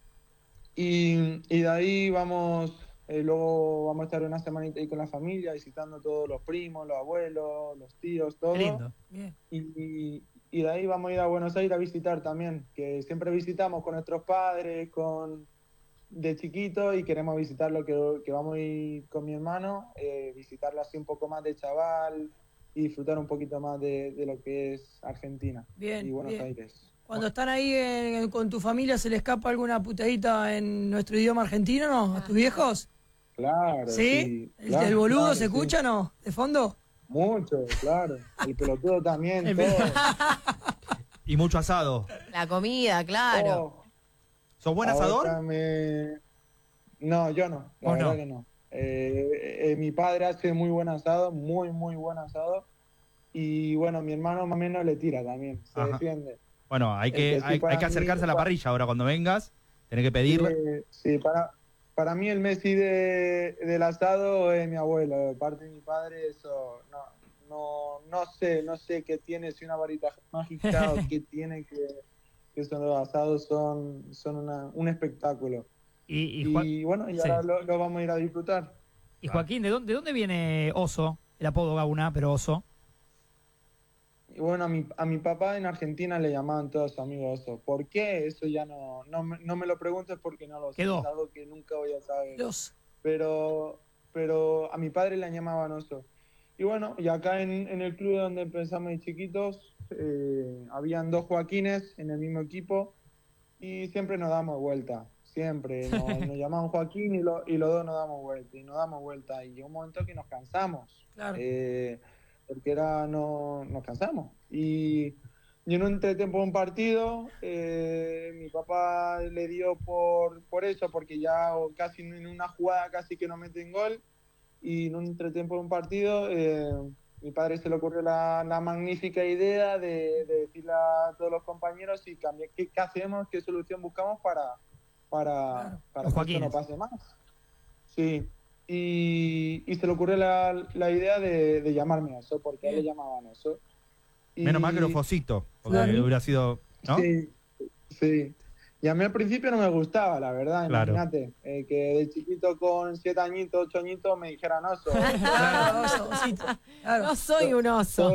de ahí vamos, luego vamos a estar una semanita ahí con la familia, visitando todos los primos, los abuelos, los tíos, todo. Qué lindo. Bien. Y de ahí vamos a ir a Buenos Aires a visitar también, que siempre visitamos con nuestros padres, de chiquito, y queremos visitarlo, que vamos a ir con mi hermano, visitarlo así un poco más de chaval y disfrutar un poquito más de lo que es Argentina y Buenos Aires. Cuando están ahí con tu familia, ¿se le escapa alguna putadita en nuestro idioma argentino, no? ¿A tus viejos? Claro. ¿Sí? Claro, ¿El boludo claro, se escucha, no? ¿De fondo? Mucho, claro. El pelotudo también, todo. Y mucho asado. La comida, claro. Oh. ¿Sos buen asador? No, yo no. La verdad que no. Mi padre hace muy buen asado, muy buen asado. Y bueno, mi hermano más o menos le tira también, se defiende. Bueno, hay que acercarse a la parrilla ahora cuando vengas. Tenés que pedirle. Sí, para mí el Messi del asado es mi abuelo. De parte de mi padre, eso no sé qué tiene, si una varita mágica o qué tiene, que son los asados, son un espectáculo. Y bueno, y ahora lo vamos a ir a disfrutar. Y Joaquín, ¿de dónde viene Oso? El apodo Gauna, pero Oso. Y bueno, a mi papá en Argentina le llamaban todos sus amigos Oso. ¿Por qué? Eso ya no me lo preguntes, porque no lo sé. Es algo que nunca voy a saber. Pero a mi padre le llamaban Oso. Y bueno, y acá en el club donde empezamos de chiquitos, habían 2 Joaquines en el mismo equipo, y siempre nos damos vuelta. Siempre nos llaman Joaquín, y los dos nos damos vuelta. Y llegó un momento que nos cansamos. Claro. Porque nos cansamos. Y en un entretiempo de un partido, mi papá le dio por eso, porque ya casi en una jugada casi que no meten gol, y en un entretiempo de un partido, mi padre se le ocurrió la magnífica idea de decirle a todos los compañeros y cambiar, ¿qué hacemos? ¿Qué solución buscamos para que esto no pase más? Sí. Y se le ocurrió la idea de llamarme Oso, porque a él le llamaban Oso. Menos mal que lo Fosito, porque hubiera sido, ¿no? Sí. Y a mí al principio no me gustaba, la verdad, claro. Imagínate, que de chiquito con 7 añitos, 8 añitos me dijeran Oso. Osito. Claro. No soy un oso.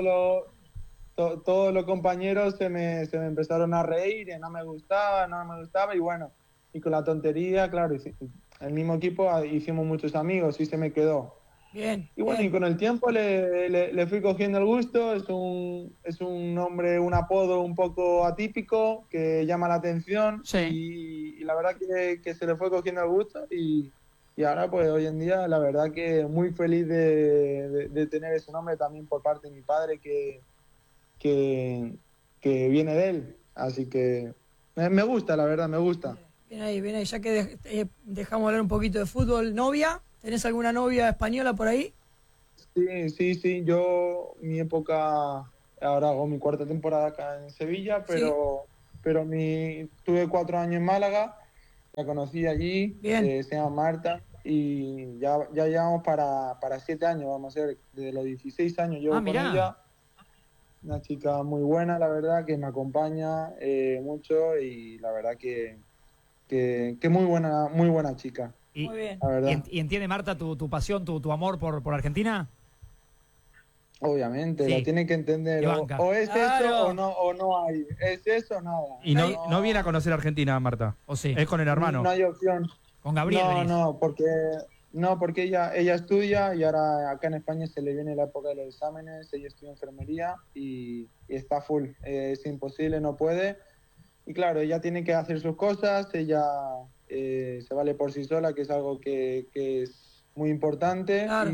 Todos los compañeros se me empezaron a reír, y no me gustaba, y bueno, y con la tontería, claro, el mismo equipo hicimos muchos amigos y se me quedó. Bien. Y bueno, y con el tiempo le fui cogiendo el gusto. Es un nombre, un apodo un poco atípico que llama la atención. Sí. Y la verdad que se le fue cogiendo el gusto, y ahora pues hoy en día la verdad que muy feliz de tener ese nombre también por parte de mi padre, que viene de él. Así que me gusta, la verdad, me gusta. Bien ahí, ya que dejamos hablar un poquito de fútbol. ¿Novia? ¿Tenés alguna novia española por ahí? Sí, yo, mi época, ahora hago mi 4ª temporada acá en Sevilla, pero tuve 4 años en Málaga, la conocí allí, se llama Marta, y ya llevamos para 7 años, vamos a ser, desde los 16 años llevo con ella. Una chica muy buena, la verdad, que me acompaña mucho, y la verdad que muy buena chica. Muy bien. La verdad. ¿Y entiende Marta tu pasión, tu amor por Argentina? Obviamente, Sí. la tiene que entender. O es eso o no hay. Es eso o nada. Y no viene a conocer Argentina, Marta. ¿O sí? Es con el hermano. No hay opción. Con Gabriel. Porque ella estudia, y ahora acá en España se le viene la época de los exámenes. Ella estudia enfermería y está full. Es imposible, no puede. Y claro, ella tiene que hacer sus cosas. Ella se vale por sí sola, que es algo que es muy importante. Claro.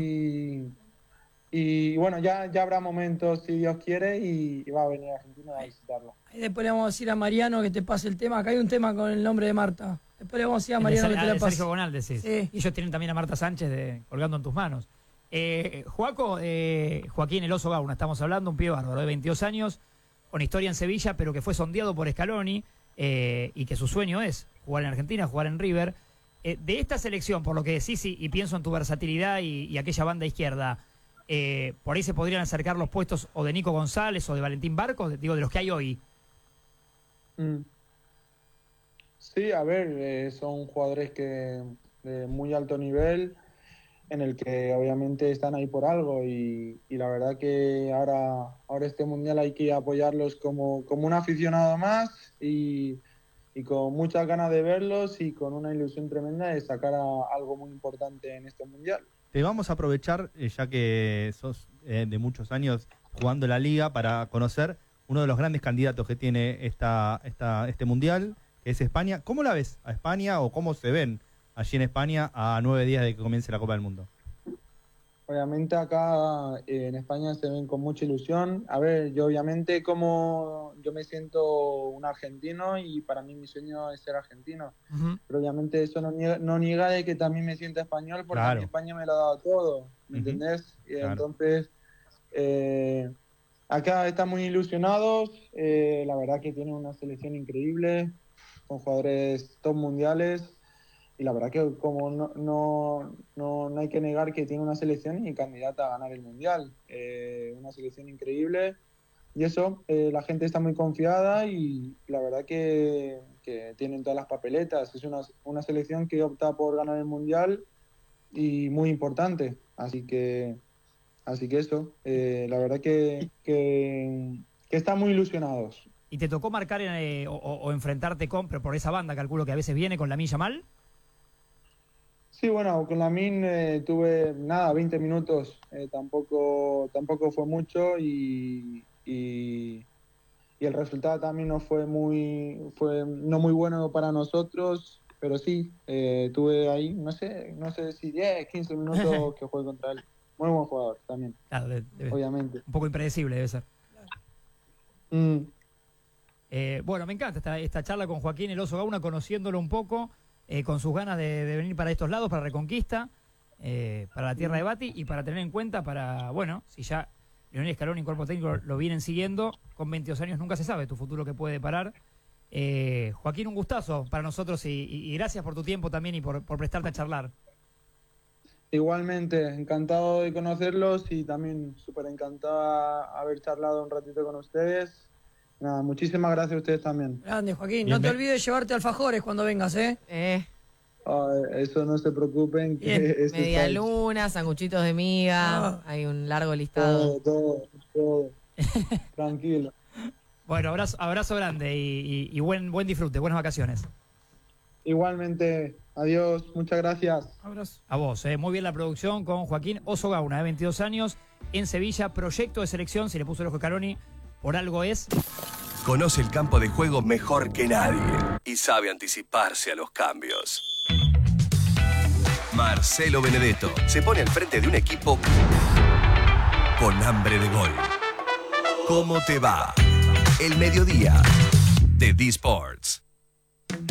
Y bueno, ya habrá momentos, si Dios quiere, y va a venir a Argentina a visitarlo. Ahí después le vamos a decir a Mariano que te pase el tema. Acá hay un tema con el nombre de Marta. Después le vamos a decir a Mariano que te la pase. Sergio Bonal, decís. Sí. Y ellos tienen también a Marta Sánchez colgando en tus manos. Joaco, Joaquín El Oso Gauna, estamos hablando, un pibe bárbaro de 22 años, con historia en Sevilla, pero que fue sondeado por Scaloni, y que su sueño es jugar en Argentina, jugar en River. De esta selección, por lo que decís, y pienso en tu versatilidad y aquella banda izquierda, por ahí se podrían acercar los puestos o de Nico González o de Valentín Barcos, de los que hay hoy. Sí, a ver, son jugadores de muy alto nivel, en el que obviamente están ahí por algo, y la verdad que ahora este mundial hay que apoyarlos como un aficionado más, y con muchas ganas de verlos, y con una ilusión tremenda de sacar algo muy importante en este mundial. Te vamos a aprovechar, ya que sos de muchos años jugando la liga, para conocer uno de los grandes candidatos que tiene este mundial, que es España. ¿Cómo la ves a España, o cómo se ven allí en España a 9 días de que comience la Copa del Mundo? Obviamente acá en España se ven con mucha ilusión. A ver, yo obviamente yo me siento un argentino, y para mí mi sueño es ser argentino. Pero obviamente eso no niega de que también me siento español, porque a mí España me lo ha dado todo, ¿me entendés? Y entonces, acá están muy ilusionados. La verdad que tienen una selección increíble, con jugadores top mundiales. Y la verdad que como no hay que negar que tiene una selección y candidata a ganar el Mundial. Una selección increíble. Y eso, la gente está muy confiada, y la verdad que tienen todas las papeletas. Es una selección que opta por ganar el Mundial, y muy importante. Así que eso, la verdad que están muy ilusionados. ¿Y te tocó marcar o enfrentarte pero por esa banda, calculo que a veces viene con Lamine Yamal? Sí, bueno, con Lamine tuve 20 minutos, tampoco fue mucho, y el resultado también no fue muy bueno para nosotros, pero sí, tuve ahí, no sé si 10, 15 minutos que jugué contra él. Muy buen jugador también, claro, obviamente. Un poco impredecible debe ser. Bueno, me encanta esta charla con Joaquín El Oso Gauna, conociéndolo un poco, con sus ganas de venir para estos lados, para Reconquista, para la tierra de Bati, y para tener en cuenta si ya Lionel Scaloni y cuerpo técnico lo vienen siguiendo, con 22 años nunca se sabe tu futuro que puede parar. Joaquín, un gustazo para nosotros, y gracias por tu tiempo también, y por prestarte a charlar. Igualmente, encantado de conocerlos, y también súper encantado haber charlado un ratito con ustedes. Nada, muchísimas gracias a ustedes también. Grande, Joaquín. No te olvides llevarte alfajores cuando vengas, ¿eh? Eso no se preocupen. Que media luna, sanguchitos de miga, hay un largo listado. Todo. Tranquilo. Bueno, abrazo grande, y buen disfrute, buenas vacaciones. Igualmente, adiós, muchas gracias. Abrazo. A vos, muy bien la producción con Joaquín Oso Gauna, de 22 años, en Sevilla, proyecto de selección, si le puso el ojo Scaloni, por algo es. Conoce el campo de juego mejor que nadie y sabe anticiparse a los cambios. Marcelo Benedetto se pone al frente de un equipo con hambre de gol. ¿Cómo te va? El mediodía de D-Sports.